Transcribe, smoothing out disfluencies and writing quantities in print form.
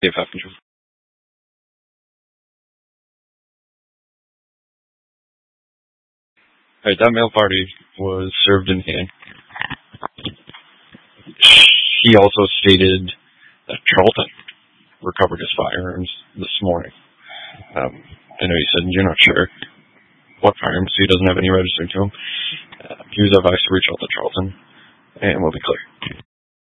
Dave Heffinger. Alright, that mail party was served in hand. He also stated that Charlton recovered his firearms this morning. I know he said you're not sure what firearms, he doesn't have any registered to him. He was advised to reach out to Charlton, and we'll be clear.